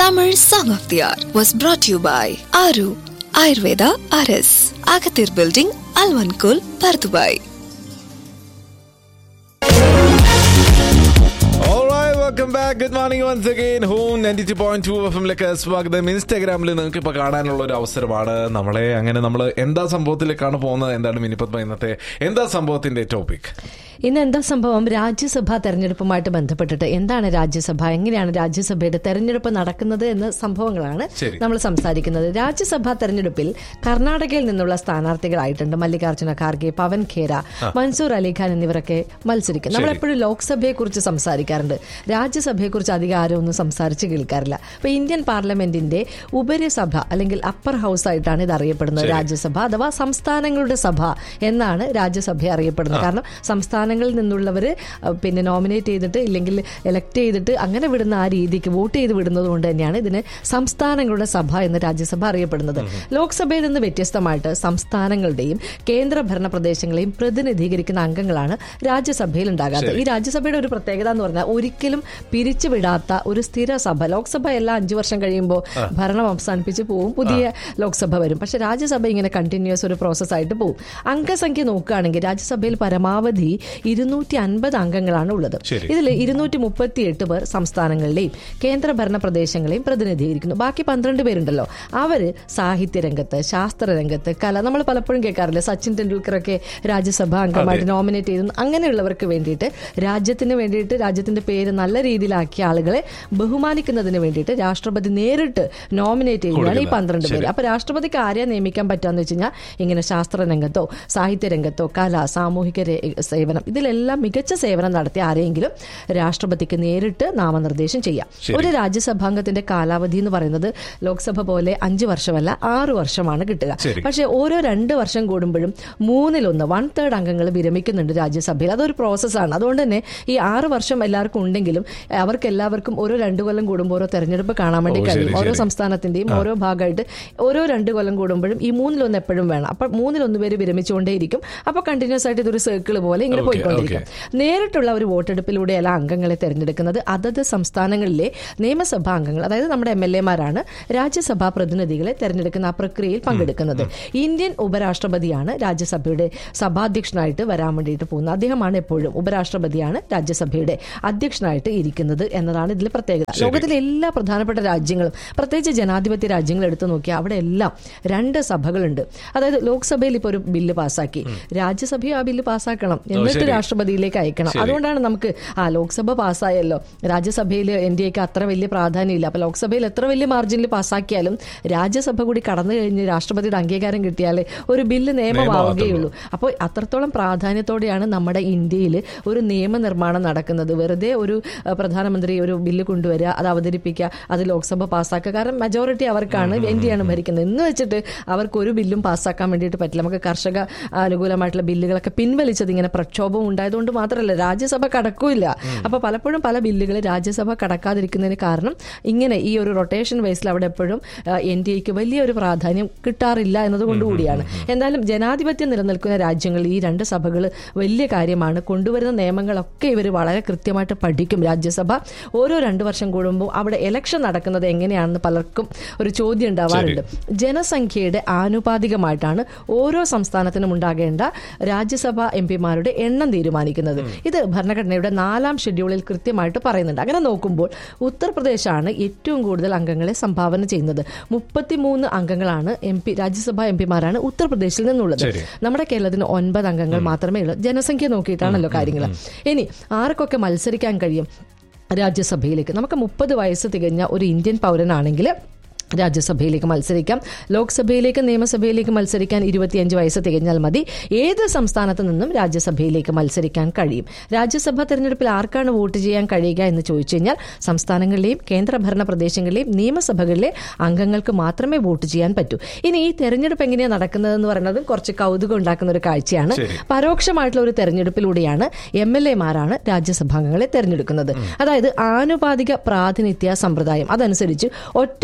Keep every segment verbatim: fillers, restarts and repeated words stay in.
Tamil Song of the Hour was brought to you by Aru Ayurveda R S, Agathir Building, Alvankul, Pardubai. Welcome back. Good morning once again. Home ninety two point two F എമ്മിലേക്ക് സ്വാഗതം. ഇൻസ്റ്റാഗ്രാമിൽ നിങ്ങൾക്ക് ഇപ്പോൾ കാണാനുള്ള ഒരു അവസരമാണ്. നമ്മളെ അങ്ങനെ നമ്മൾ എന്താ സംഭവത്തിലേക്കാണ് പോകുന്നത്. എന്താണ് മിനിപ്പത്മ ഇന്നത്തെ എന്താ സംഭവത്തിന്റെ ടോപ്പിക്? ഇന്ന് എന്താ സംഭവം? രാജ്യസഭാ തെരഞ്ഞെടുപ്പുമായിട്ട് ബന്ധപ്പെട്ടിട്ട് എന്താണ് രാജ്യസഭ, എങ്ങനെയാണ് രാജ്യസഭയുടെ തെരഞ്ഞെടുപ്പ് നടക്കുന്നത് എന്ന സംഭവങ്ങളാണ് നമ്മൾ സംസാരിക്കുന്നത്. രാജ്യസഭാ തെരഞ്ഞെടുപ്പിൽ കർണാടകയിൽ നിന്നുള്ള സ്ഥാനാർത്ഥികളായിട്ടുണ്ട് മല്ലികാർജ്ജുന ഖാർഗെ, പവൻ ഖേര, മൻസൂർ അലിഖാൻ എന്നിവരൊക്കെ മത്സരിക്കും. നമ്മളെപ്പോഴും ലോക്സഭയെ കുറിച്ച് സംസാരിക്കാറുണ്ട്, രാജ്യസഭയെ കുറിച്ച് അധികം ആരും ഒന്നും സംസാരിച്ച് കേൾക്കാറില്ല. അപ്പൊ ഇന്ത്യൻ പാർലമെന്റിന്റെ ഉപരിസഭ അല്ലെങ്കിൽ അപ്പർ ഹൗസ് ആയിട്ടാണ് ഇത് അറിയപ്പെടുന്നത് രാജ്യസഭ, അഥവാ സംസ്ഥാനങ്ങളുടെ സഭ എന്നാണ് രാജ്യസഭയെ അറിയപ്പെടുന്നത്. കാരണം സംസ്ഥാനങ്ങളിൽ നിന്നുള്ളവർ പിന്നെ നോമിനേറ്റ് ചെയ്തിട്ട് ഇല്ലെങ്കിൽ എലക്ട് ചെയ്തിട്ട് അങ്ങനെ വിടുന്ന ആ രീതിക്ക് വോട്ട് ചെയ്ത് വിടുന്നത് കൊണ്ട് തന്നെയാണ് ഇതിന് സംസ്ഥാനങ്ങളുടെ സഭ എന്ന് രാജ്യസഭ അറിയപ്പെടുന്നത്. ലോക്സഭയിൽ നിന്ന് വ്യത്യസ്തമായിട്ട് സംസ്ഥാനങ്ങളുടെയും കേന്ദ്ര ഭരണ പ്രദേശങ്ങളെയും പ്രതിനിധീകരിക്കുന്ന അംഗങ്ങളാണ് രാജ്യസഭയിൽ ഉണ്ടാകാത്തത്. ഈ രാജ്യസഭയുടെ ഒരു പ്രത്യേകത എന്ന് പറഞ്ഞാൽ ഒരിക്കലും പിരിച്ചുവിടാത്ത ഒരു സ്ഥിര സഭ. ലോക്സഭ എല്ലാ അഞ്ചു വർഷം കഴിയുമ്പോൾ ഭരണം അവസാനിപ്പിച്ച് പോവും, പുതിയ ലോക്സഭ വരും. പക്ഷെ രാജ്യസഭ ഇങ്ങനെ കണ്ടിന്യൂസ് ഒരു പ്രോസസ് ആയിട്ട് പോകും. അംഗസംഖ്യ നോക്കുകയാണെങ്കിൽ രാജ്യസഭയിൽ പരമാവധി ഇരുന്നൂറ്റി അൻപത് അംഗങ്ങളാണ് ഉള്ളത്. ഇതിൽ ഇരുന്നൂറ്റി മുപ്പത്തി എട്ട് പേർ സംസ്ഥാനങ്ങളിലെയും കേന്ദ്ര ഭരണ പ്രദേശങ്ങളെയും പ്രതിനിധീകരിക്കുന്നു. ബാക്കി പന്ത്രണ്ട് പേരുണ്ടല്ലോ, അവര് സാഹിത്യ രംഗത്ത്, ശാസ്ത്ര രംഗത്ത്, കല, നമ്മൾ പലപ്പോഴും കേൾക്കാറില്ല സച്ചിൻ ടെണ്ടുൽക്കറൊക്കെ രാജ്യസഭാ അംഗമായിട്ട് നോമിനേറ്റ് ചെയ്തു. അങ്ങനെയുള്ളവർക്ക് വേണ്ടിയിട്ട്, രാജ്യത്തിന് വേണ്ടിയിട്ട്, രാജ്യത്തിന്റെ പേര് നല്ല രീതിയിലാക്കിയ ആളുകളെ ബഹുമാനിക്കുന്നതിന് വേണ്ടിയിട്ട് രാഷ്ട്രപതി നേരിട്ട് നോമിനേറ്റ് ചെയ്യുകയാണ് ഈ പന്ത്രണ്ട് പേര്. അപ്പൊ രാഷ്ട്രപതിക്ക് ആരെയാ നിയമിക്കാൻ പറ്റാന്ന് വെച്ച് കഴിഞ്ഞാൽ ഇങ്ങനെ ശാസ്ത്ര രംഗത്തോ സാഹിത്യ രംഗത്തോ കല, സാമൂഹിക സേവനം, ഇതിലെല്ലാം മികച്ച സേവനം നടത്തിയ ആരെങ്കിലും രാഷ്ട്രപതിക്ക് നേരിട്ട് നാമനിർദ്ദേശം ചെയ്യാം. ഒരു രാജ്യസഭാംഗത്തിന്റെ കാലാവധി എന്ന് പറയുന്നത് ലോക്സഭ പോലെ അഞ്ചു വർഷമല്ല ആറു വർഷമാണ് കിട്ടുക. പക്ഷെ ഓരോ രണ്ട് വർഷം കൂടുമ്പോഴും മൂന്നിലൊന്ന് വൺ തേർഡ് അംഗങ്ങൾ വിരമിക്കുന്നുണ്ട് രാജ്യസഭയിൽ. അതൊരു പ്രോസസ്സാണ്. അതുകൊണ്ട് തന്നെ ഈ ആറ് വർഷം എല്ലാവർക്കും ഉണ്ടെങ്കിലും അവർക്ക് എല്ലാവർക്കും ഓരോ രണ്ടു കൊല്ലം കൂടുമ്പോൾ ഓരോ തെരഞ്ഞെടുപ്പ് കാണാൻ വേണ്ടി കഴിയും. ഓരോ സംസ്ഥാനത്തിന്റെയും ഓരോ ഭാഗമായിട്ട് ഓരോ രണ്ട് കൊല്ലം കൂടുമ്പോഴും ഈ മൂന്നിലൊന്ന് എപ്പോഴും വേണം. അപ്പൊ മൂന്നിലൊന്ന് പേര് വിരമിച്ചുകൊണ്ടേയിരിക്കും. അപ്പൊ കണ്ടിന്യൂസ് ആയിട്ട് ഇതൊരു സർക്കിൾ പോലെ ഇങ്ങനെ പോയിക്കൊണ്ടിരിക്കും. നേരിട്ടുള്ള ഒരു വോട്ടെടുപ്പിലൂടെയല്ല അംഗങ്ങളെ തെരഞ്ഞെടുക്കുന്നത്. അതത് സംസ്ഥാനങ്ങളിലെ നിയമസഭാ അംഗങ്ങൾ, അതായത് നമ്മുടെ എം എൽ എമാരാണ് രാജ്യസഭാ പ്രതിനിധികളെ തെരഞ്ഞെടുക്കുന്ന ആ പ്രക്രിയയിൽ പങ്കെടുക്കുന്നത്. ഇന്ത്യൻ ഉപരാഷ്ട്രപതിയാണ് രാജ്യസഭയുടെ സഭാധ്യക്ഷനായിട്ട് വരാൻ വേണ്ടിയിട്ട് പോകുന്നത്. അദ്ദേഹമാണ് എപ്പോഴും ഉപരാഷ്ട്രപതിയാണ് രാജ്യസഭയുടെ അധ്യക്ഷനായിട്ട് ഇരിക്കുന്നത് എന്നതാണ് ഇതിൽ പ്രത്യേകത. ലോകത്തിലെ എല്ലാ പ്രധാനപ്പെട്ട രാജ്യങ്ങളും, പ്രത്യേകിച്ച് ജനാധിപത്യ രാജ്യങ്ങൾ എടുത്തു നോക്കിയാൽ അവിടെ എല്ലാം രണ്ട് സഭകളുണ്ട്. അതായത് ലോക്സഭയിൽ ഇപ്പോൾ ഒരു ബില്ല് പാസ്സാക്കി, രാജ്യസഭയും ആ ബില്ല് പാസ്സാക്കണം, എന്നിട്ട് രാഷ്ട്രപതിയിലേക്ക് അയക്കണം. അതുകൊണ്ടാണ് നമുക്ക് ആ ലോക്സഭ പാസ്സായല്ലോ, രാജ്യസഭയിൽ എൻ ഡി എക്ക് അത്ര വലിയ പ്രാധാന്യമില്ല, അപ്പൊ ലോക്സഭയിൽ എത്ര വലിയ മാർജിനിൽ പാസ്സാക്കിയാലും രാജ്യസഭ കൂടി കടന്നു കഴിഞ്ഞ് രാഷ്ട്രപതിയുടെ അംഗീകാരം കിട്ടിയാലേ ഒരു ബില്ല് നിയമമാവുകയുള്ളൂ. അപ്പോൾ അത്രത്തോളം പ്രാധാന്യത്തോടെയാണ് നമ്മുടെ ഇന്ത്യയിൽ ഒരു നിയമനിർമ്മാണം നടക്കുന്നത്. വെറുതെ ഒരു പ്രധാനമന്ത്രി ഒരു ബില്ല് കൊണ്ടുവരിക, അത് അവതരിപ്പിക്കുക, അത് ലോക്സഭ പാസ്സാക്കുക. കാരണം മെജോറിറ്റി അവർക്കാണ്, എൻ ഡി ആണ് ഭരിക്കുന്നത് എന്ന് വെച്ചിട്ട് അവർക്ക് ഒരു ബില്ലും പാസ്സാക്കാൻ വേണ്ടിയിട്ട് പറ്റില്ല. നമുക്ക് കർഷക അനുകൂലമായിട്ടുള്ള ബില്ലുകളൊക്കെ പിൻവലിച്ചത് ഇങ്ങനെ പ്രക്ഷോഭം ഉണ്ടായതുകൊണ്ട് മാത്രമല്ല, രാജ്യസഭ കടക്കൂല്ല. അപ്പൊ പലപ്പോഴും പല ബില്ലുകൾ രാജ്യസഭ കടക്കാതിരിക്കുന്നതിന് കാരണം ഇങ്ങനെ ഈ ഒരു റൊട്ടേഷൻ വൈസിൽ അവിടെ എപ്പോഴും എൻ ഡി എക്ക് വലിയൊരു പ്രാധാന്യം കിട്ടാറില്ല എന്നതുകൊണ്ടുകൂടിയാണ്. എന്തായാലും ജനാധിപത്യം നിലനിൽക്കുന്ന രാജ്യങ്ങളിൽ ഈ രണ്ട് സഭകൾ വലിയ കാര്യമാണ്. കൊണ്ടുവരുന്ന നിയമങ്ങളൊക്കെ ഇവർ വളരെ കൃത്യമായിട്ട് പഠിക്കും. രാജ്യസഭ ഓരോ രണ്ടു വർഷം കൂടുമ്പോൾ അവിടെ ഇലക്ഷൻ നടക്കുന്നത് എങ്ങനെയാണെന്ന് പലർക്കും ഒരു ചോദ്യം ഉണ്ടാവാറുണ്ട്. ജനസംഖ്യയുടെ ആനുപാതികമായിട്ടാണ് ഓരോ സംസ്ഥാനത്തിനും ഉണ്ടാകേണ്ട രാജ്യസഭ എം പിമാരുടെ എണ്ണം തീരുമാനിക്കുന്നത്. ഇത് ഭരണഘടനയുടെ നാലാം ഷെഡ്യൂളിൽ കൃത്യമായിട്ട് പറയുന്നുണ്ട്. അങ്ങനെ നോക്കുമ്പോൾ ഉത്തർപ്രദേശാണ് ഏറ്റവും കൂടുതൽ അംഗങ്ങളെ സംഭാവന ചെയ്യുന്നത്. മുപ്പത്തിമൂന്ന് അംഗങ്ങളാണ് എം പി രാജ്യസഭാ എം പിമാരാണ് ഉത്തർപ്രദേശിൽ നിന്നുള്ളത്. നമ്മുടെ കേരളത്തിന് ഒൻപത് അംഗങ്ങൾ മാത്രമേ ഉള്ളൂ. ജനസംഖ്യ നോക്കിയിട്ടാണല്ലോ കാര്യങ്ങൾ. ഇനി ആർക്കൊക്കെ മത്സരിക്കാൻ കഴിയും രാജ്യസഭയിലേക്ക്? നമുക്ക് മുപ്പത് വയസ്സ് തികഞ്ഞ ഒരു ഇന്ത്യൻ പൗരനാണെങ്കിൽ രാജ്യസഭയിലേക്ക് മത്സരിക്കാം. ലോക്സഭയിലേക്ക്, നിയമസഭയിലേക്ക് മത്സരിക്കാൻ ഇരുപത്തിയഞ്ച് വയസ്സ് തികഞ്ഞാൽ മതി. ഏത് സംസ്ഥാനത്ത് നിന്നും രാജ്യസഭയിലേക്ക് മത്സരിക്കാൻ കഴിയും. രാജ്യസഭാ തെരഞ്ഞെടുപ്പിൽ ആർക്കാണ് വോട്ട് ചെയ്യാൻ കഴിയുക എന്ന് ചോദിച്ചു കഴിഞ്ഞാൽ സംസ്ഥാനങ്ങളിലെയും കേന്ദ്രഭരണ പ്രദേശങ്ങളിലെയും നിയമസഭകളിലെ അംഗങ്ങൾക്ക് മാത്രമേ വോട്ട് ചെയ്യാൻ പറ്റൂ. ഇനി ഈ തെരഞ്ഞെടുപ്പ് എങ്ങനെയാണ് നടക്കുന്നതെന്ന് പറയുന്നത് കുറച്ച് കൗതുകം ഉണ്ടാക്കുന്ന ഒരു കാഴ്ചയാണ്. പരോക്ഷമായിട്ടുള്ള ഒരു തെരഞ്ഞെടുപ്പിലൂടെയാണ് എം എൽ എമാരാണ് രാജ്യസഭാംഗങ്ങളെ തെരഞ്ഞെടുക്കുന്നത്. അതായത് ആനുപാതിക പ്രാതിനിധ്യ സമ്പ്രദായം, അതനുസരിച്ച് ഒറ്റ കൈമാറ്റ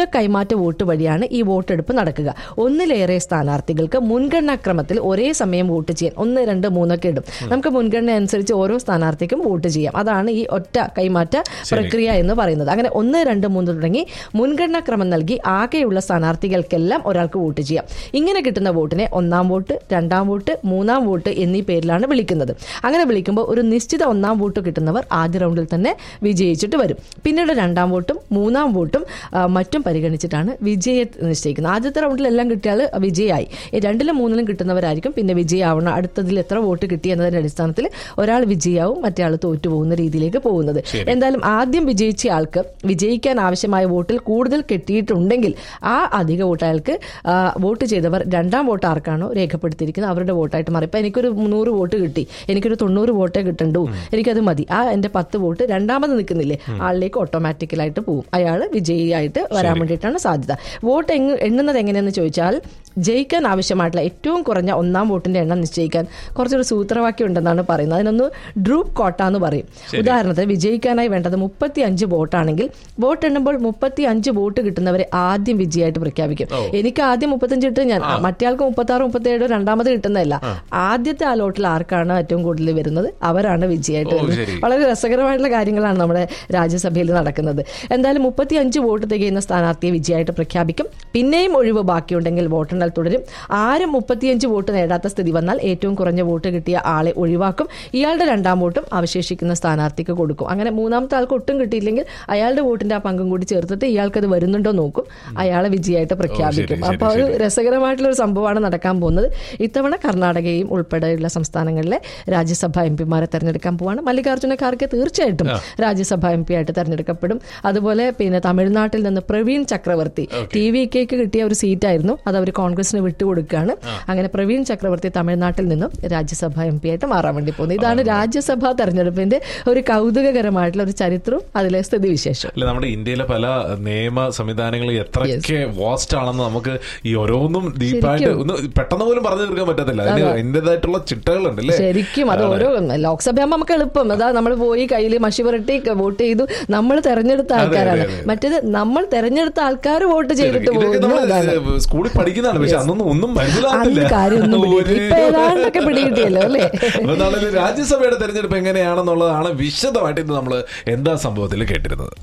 കൈമാറ്റ വോട്ട് വഴിയാണ് ഈ വോട്ടെടുപ്പ് നടക്കുക. ഒന്നിലേറെ സ്ഥാനാർത്ഥികൾക്ക് മുൻഗണനാക്രമത്തിൽ ഒരേ സമയം വോട്ട് ചെയ്യാൻ ഒന്ന് രണ്ട് മൂന്നൊക്കെ ഇടും. നമുക്ക് മുൻഗണന അനുസരിച്ച് ഓരോ സ്ഥാനാർത്ഥിക്കും വോട്ട് ചെയ്യാം. അതാണ് ഈ ഒറ്റ കൈമാറ്റ പ്രക്രിയ എന്ന് പറയുന്നത്. അങ്ങനെ ഒന്ന് രണ്ട് മൂന്ന് തുടങ്ങി മുൻഗണനാക്രമം നൽകി ആകെയുള്ള സ്ഥാനാർത്ഥികൾക്കെല്ലാം ഒരാൾക്ക് വോട്ട് ചെയ്യാം. ഇങ്ങനെ കിട്ടുന്ന വോട്ടിനെ ഒന്നാം വോട്ട്, രണ്ടാം വോട്ട്, മൂന്നാം വോട്ട് എന്നീ പേരിലാണ് വിളിക്കുന്നത്. അങ്ങനെ വിളിക്കുമ്പോൾ ഒരു നിശ്ചിത ഒന്നാം വോട്ട് കിട്ടുന്നവർ ആദ്യ റൗണ്ടിൽ തന്നെ വിജയിച്ചിട്ട് വരും. പിന്നീട് രണ്ടാം വോട്ടും മൂന്നാം വോട്ടും മറ്റും പരിഗണിച്ചിട്ടാണ് വിജയെ നിശ്ചയിക്കുന്നത്. ആദ്യത്തെ റൗണ്ടിൽ എല്ലാം കിട്ടിയാൽ വിജയമായി. രണ്ടിലും മൂന്നിലും കിട്ടുന്നവരായിരിക്കും പിന്നെ വിജയമാവണം. അടുത്തതിൽ എത്ര വോട്ട് കിട്ടി എന്നതിന്റെ അടിസ്ഥാനത്തിൽ ഒരാൾ വിജയാവും, മറ്റേ ആൾ തോറ്റുപോകുന്ന രീതിയിലേക്ക് പോകുന്നത്. എന്തായാലും ആദ്യം വിജയിച്ച ആൾക്ക് വിജയിക്കാൻ ആവശ്യമായ വോട്ടിൽ കൂടുതൽ കിട്ടിയിട്ടുണ്ടെങ്കിൽ ആ അധിക വോട്ട് അയാൾക്ക് വോട്ട് ചെയ്തവർ രണ്ടാം വോട്ട് ആർക്കാണോ രേഖപ്പെടുത്തിയിരിക്കുന്നത് അവരുടെ വോട്ടായിട്ട് മാറി. ഇപ്പം എനിക്കൊരു നൂറ് വോട്ട് കിട്ടി, എനിക്കൊരു തൊണ്ണൂറ് വോട്ടേ കിട്ടണ്ടു, എനിക്കത് മതി. ആ എന്റെ പത്ത് വോട്ട് രണ്ടാമത് നിൽക്കുന്നില്ലേ ആളിലേക്ക് ഓട്ടോമാറ്റിക്കലായിട്ട് പോകും. അയാൾ വിജയിയായിട്ട് വരാൻ വേണ്ടിയിട്ടാണ് സാധ്യത. വോട്ട് എണ്ണുന്നത് എങ്ങനെയെന്ന് ചോദിച്ചാൽ ജയിക്കാൻ ആവശ്യമായിട്ടുള്ള ഏറ്റവും കുറഞ്ഞ ഒന്നാം വോട്ടിന്റെ എണ്ണം നിശ്ചയിക്കാൻ കുറച്ചൊരു സൂത്രവാക്യം ഉണ്ടെന്നാണ് പറയുന്നത്. അതിനൊന്ന് ഡ്രൂപ്പ് കോട്ട എന്ന് പറയും. ഉദാഹരണത്തിന് വിജയിക്കാനായി വേണ്ടത് മുപ്പത്തി അഞ്ച് വോട്ടാണെങ്കിൽ വോട്ട് എണ്ണുമ്പോൾ മുപ്പത്തി അഞ്ച് വോട്ട് കിട്ടുന്നവരെ ആദ്യം വിജയമായിട്ട് പ്രഖ്യാപിക്കും. എനിക്ക് ആദ്യം മുപ്പത്തഞ്ച് കിട്ടും, ഞാൻ മറ്റേയാൾക്ക് മുപ്പത്തി ആറ് മുപ്പത്തി ഏഴോ രണ്ടാമത് കിട്ടുന്നതല്ല. ആദ്യത്തെ ആ ലോട്ടിൽ ആർക്കാണ് ഏറ്റവും കൂടുതൽ വരുന്നത് അവരാണ് വിജയമായിട്ട് വരുന്നത്. വളരെ രസകരമായിട്ടുള്ള കാര്യങ്ങളാണ് നമ്മുടെ രാജ്യസഭയിൽ നടക്കുന്നത്. എന്തായാലും മുപ്പത്തി അഞ്ച് വോട്ട് തികയുന്ന സ്ഥാനാർത്ഥിയെ വിജയമായിട്ട് പ്രഖ്യാപിക്കും. പിന്നെയും ഒഴിവ് ബാക്കിയുണ്ടെങ്കിൽ വോട്ടെണ്ണൽ തുടരും. ആരും മുപ്പത്തിയഞ്ച് വോട്ട് നേടാത്ത സ്ഥിതി വന്നാൽ ഏറ്റവും കുറഞ്ഞ വോട്ട് കിട്ടിയ ആളെ ഒഴിവാക്കും. ഇയാളുടെ രണ്ടാം വോട്ടും അവശേഷിക്കുന്ന സ്ഥാനാർത്ഥിക്ക് കൊടുക്കും. അങ്ങനെ മൂന്നാമത്തെ ആൾക്ക് ഒട്ടും കിട്ടിയില്ലെങ്കിൽ അയാളുടെ വോട്ടിന്റെ ആ പങ്കും കൂടി ചേർത്തിട്ട് ഇയാൾക്ക് അത് വരുന്നുണ്ടോ നോക്കും, അയാളെ വിജയമായിട്ട് പ്രഖ്യാപിക്കും. അപ്പൊ അത് രസകരമായിട്ടുള്ള ഒരു സംഭവമാണ് നടക്കാൻ പോകുന്നത്. ഇത്തവണ കർണാടകയും ഉൾപ്പെടെയുള്ള സംസ്ഥാനങ്ങളിലെ രാജ്യസഭാ എം പിമാരെ തെരഞ്ഞെടുക്കാൻ പോവാണ്. മല്ലികാർജ്ജുന ഖാർഗെ തീർച്ചയായിട്ടും രാജ്യസഭാ എം പി ആയിട്ട് തെരഞ്ഞെടുക്കപ്പെടും. അതുപോലെ പിന്നെ തമിഴ്നാട്ടിൽ നിന്ന് പ്രവീൺ ചക്രവർത്തി ടി വി കെക്ക് കിട്ടിയ ഒരു സീറ്റായിരുന്നു, അത് അവർ കോൺഗ്രസിന് വിട്ടുകൊടുക്കുകയാണ്. അങ്ങനെ പ്രവീൺ ചക്രവർത്തി തമിഴ്നാട്ടിൽ നിന്നും രാജ്യസഭാ എം പി ആയിട്ട് മാറാൻ വേണ്ടി പോകുന്നത്. ഇതാണ് രാജ്യസഭാ തെരഞ്ഞെടുപ്പിന്റെ ഒരു കൗതുകകരമായിട്ടുള്ള ഒരു ചരിത്രവും അതിലെ സ്ഥിതിവിശേഷം. നമ്മുടെ ഇന്ത്യയിലെ പല നിയമ സംവിധാനങ്ങളും എത്രയൊക്കെ വാസ്റ്റ് ആണെന്ന് നമുക്ക് ഈ ഓരോന്നും ഡീപ്പായിട്ട് ഒന്ന് പെട്ടെന്ന് പോലും പറഞ്ഞു തീർക്കാൻ പറ്റത്തില്ല. അതിന് അതിൻ്റെതായിട്ടുള്ള ചിട്ടകളുണ്ട് അല്ലേ? ശരിക്കും അത് ഓരോ ലോക്സഭയാകുമ്പോൾ നമുക്ക് എളുപ്പം, അതാ നമ്മൾ പോയി കയ്യിൽ മഷി പുരട്ടി വോട്ട് ചെയ്തു, നമ്മൾ തെരഞ്ഞെടുത്ത ആൾക്കാരാണ്. മറ്റേത് നമ്മൾ തെരഞ്ഞെടുത്ത ആൾക്കാർ വോട്ട് ചെയ്തിട്ട് പോകുന്നു. സ്കൂളിൽ പഠിക്കുന്നതാണ്, പക്ഷെ അന്നൊന്നും ഒന്നും മനസ്സിലാകില്ല. ഏതാണ്ടൊക്കെ പിടികിട്ടിയല്ലോ അല്ലേ? രാജ്യസഭയുടെ തെരഞ്ഞെടുപ്പ് എങ്ങനെയാണെന്നുള്ളതാണ് വിശദമായിട്ട് ഇന്ന് നമ്മൾ എന്താ സംഭവത്തിൽ കേട്ടിരുന്നത്.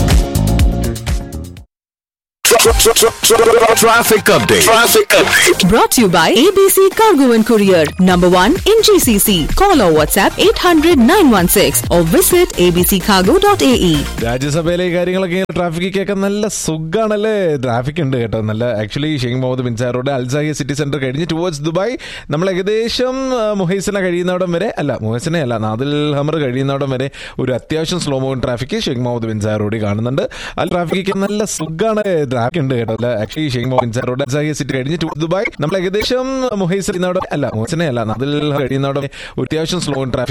Traffic update. Traffic update. Brought to you by A B C Cargo and Courier. Number one in G C C. Call or WhatsApp eight hundred nine one six or visit a b c cargo dot a e. രാജ്യസഭയിലെ കാര്യങ്ങളൊക്കെ ട്രാഫിക്കൊക്കെ നല്ല സുഖാണല്ലേ? Traffic ഉണ്ട് കേട്ടോ നല്ല. Actually Sheikh Muhammad bin sir road അൽസാഹിയ city centre കഴിഞ്ഞ് towards Dubai നമ്മൾ ഏകദേശം മുഹൈസന കഴിയുന്നവിടം വരെ, അല്ല മുഹൈസന അല്ല നാദിൽ ഹമർ കഴിയുന്നവിടം വരെ ഒരു അത്യാവശ്യം slow moving traffic Sheikh Muhammad bin sir റോഡിൽ കാണുന്നുണ്ട്. ആ ട്രാഫിക്കൊക്കെ നല്ല സുഖാണ്. ട്രാഫിക് ഉണ്ട് കേട്ടോ. Actually Sheikh Muhammad bin sir road അൽസാഹിയ city കഴിഞ്ഞ് ദുബായ് നമ്മൾ ഏകദേശം മുഹൈസന അല്ല മുഹൈസന അല്ല നാദിൽ കഴിയുന്നവിടം ഒരു അത്യാവശ്യം സ്ലോ ട്രാഫിക്